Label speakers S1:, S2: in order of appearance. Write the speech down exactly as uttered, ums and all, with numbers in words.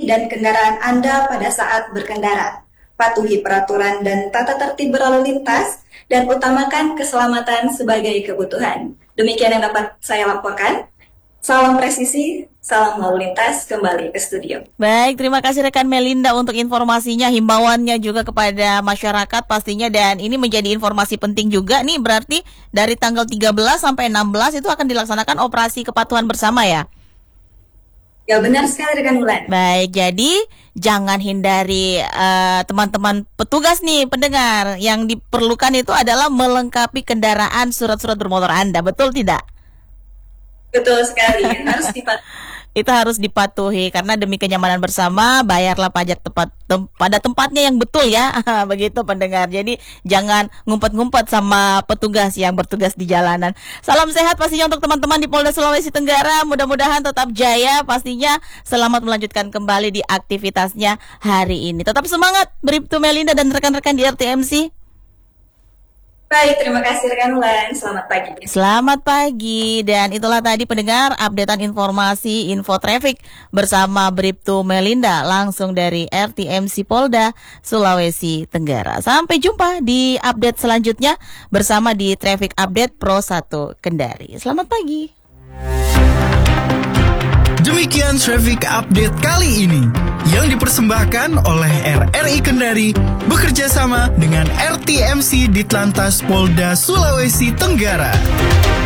S1: dan kendaraan Anda pada saat berkendara. Patuhi peraturan dan tata tertib berlalu lintas, dan utamakan keselamatan sebagai kebutuhan. Demikian yang dapat saya laporkan. Salam presisi, salam lalu lintas, kembali ke studio.
S2: Baik, terima kasih rekan Melinda untuk informasinya, himbauannya juga kepada masyarakat pastinya, dan ini menjadi informasi penting juga nih, berarti dari tanggal tiga belas sampai enam belas itu akan dilaksanakan operasi kepatuhan bersama ya?
S1: Ya, benar sekali rekan Bulan.
S2: Baik, jadi jangan hindari uh, teman-teman petugas nih, pendengar, yang diperlukan itu adalah melengkapi kendaraan surat-surat bermotor Anda, betul tidak?
S1: Betul sekali, harus dipatuhi.
S2: Itu harus dipatuhi karena demi kenyamanan bersama, bayarlah pajak tepat tem, pada tempatnya yang betul ya. Begitu pendengar. Jadi jangan ngumpet-ngumpet sama petugas yang bertugas di jalanan. Salam sehat pastinya untuk teman-teman di Polda Sulawesi Tenggara. Mudah-mudahan tetap jaya, pastinya selamat melanjutkan kembali di aktivitasnya hari ini. Tetap semangat Bribtu Melinda dan rekan-rekan di R T M C.
S1: Baik, terima kasih rekan Ulan. Selamat pagi.
S2: Selamat pagi. Dan itulah tadi pendengar updatean informasi info traffic bersama Bribtu Melinda langsung dari R T M C Polda Sulawesi Tenggara. Sampai jumpa di update selanjutnya bersama di Traffic Update Pro satu Kendari. Selamat pagi.
S3: Demikian traffic update kali ini yang dipersembahkan oleh R R I Kendari bekerja sama dengan R T M C Ditlantas Polda Sulawesi Tenggara.